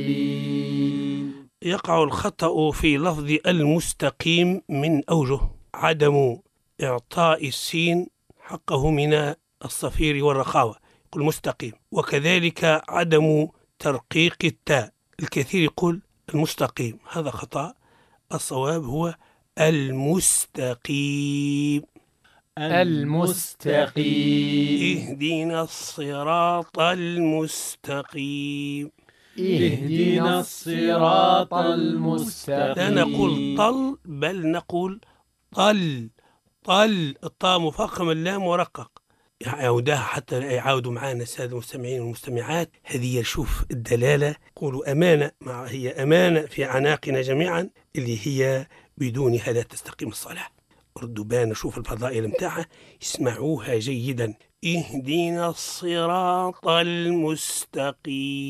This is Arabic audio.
يقع الخطأ في لفظ المستقيم من أوجه: عدم إعطاء السين حقه من الصفير والرخاوة، يقول مستقيم. وكذلك عدم ترقيق التاء، الكثير يقول المستقيم، هذا خطأ. الصواب هو المستقيم. المستقيم. اهدنا الصراط المستقيم. اهدنا الصراط المستقيم. لا نقول طل بل نقول طل. طل، الطاء مفخم، اللام مرقق. يعاودها حتى يعاودوا معنا السادة المستمعين والمستمعات. هذه شوف الدلالة، قولوا أمانة، هي أمانة في عناقنا جميعا، اللي هي بدونها لا تستقيم الصلاة. ردوا بان شوف الفضائل متاعها، اسمعوها جيدا. اهدنا الصراط المستقيم.